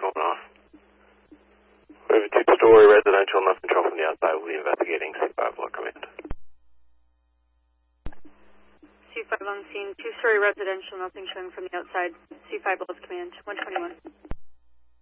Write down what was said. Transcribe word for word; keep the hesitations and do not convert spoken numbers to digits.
going on? We have a two-story residential, nothing trouble from the outside. We'll be investigating C five Law Command. C five on scene, two-story residential, nothing showing from the outside. C five Law Command, one twenty-one.